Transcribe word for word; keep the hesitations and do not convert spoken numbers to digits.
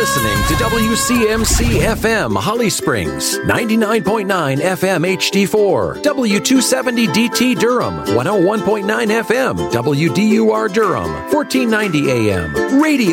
listening to W C M C F M Holly Springs, ninety-nine point nine F M H D four, W two seventy D T Durham, one oh one point nine F M, W D U R Durham, fourteen ninety A M, Radio